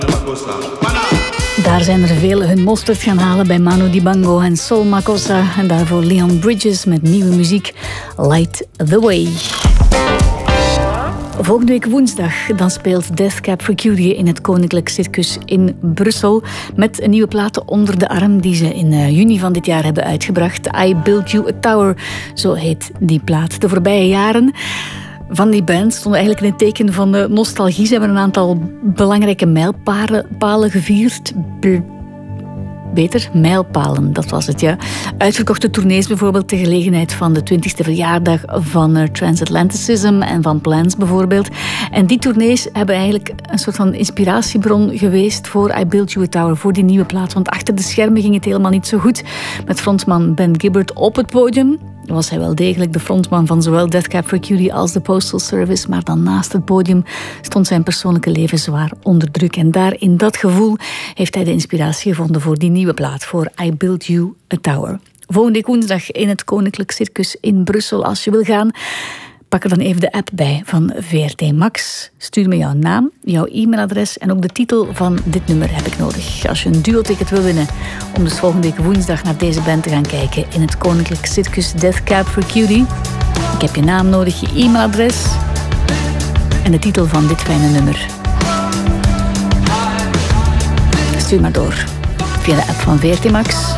Daar zijn er velen hun mosterd gaan halen bij Manu Dibango en Sol Makossa. En daarvoor Leon Bridges met nieuwe muziek Light the Way. Volgende week woensdag dan speelt Death Cab for Cutie in het Koninklijk Circus in Brussel met een nieuwe plaat onder de arm die ze in juni van dit jaar hebben uitgebracht. I Built You a Tower, zo heet die plaat. De voorbije jaren van die band stonden eigenlijk in het teken van de nostalgie. Ze hebben een aantal belangrijke mijlpalen gevierd. Mijlpalen, dat was het, ja. Uitverkochte tournees bijvoorbeeld ter gelegenheid van de 20e verjaardag van Transatlanticism en van Plans bijvoorbeeld. En die tournees hebben eigenlijk een soort van inspiratiebron geweest voor I Built You a Tower, voor die nieuwe plaat. Want achter de schermen ging het helemaal niet zo goed met frontman Ben Gibbard op het podium. Was hij wel degelijk de frontman van zowel Death Cab for Cutie als de Postal Service, maar dan naast het podium stond zijn persoonlijke leven zwaar onder druk. En daar in dat gevoel heeft hij de inspiratie gevonden voor die nieuwe plaat, voor I Built You a Tower. Volgende week woensdag in het Koninklijk Circus in Brussel. Als je wil gaan, pak er dan even de app bij van VRT Max. Stuur me jouw naam, jouw e-mailadres en ook de titel van dit nummer heb ik nodig. Als je een duo-ticket wil winnen om dus volgende week woensdag naar deze band te gaan kijken in het Koninklijk Circus Death Cab for Cutie. Ik heb je naam nodig, je e-mailadres en de titel van dit fijne nummer. Stuur maar door via de app van VRT Max.